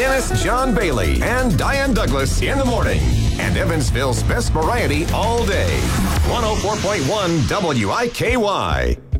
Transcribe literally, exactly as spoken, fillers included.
Dennis John Bailey and Diane Douglas in the morning. And Evansville's best variety all day. one oh four point one W I K Y.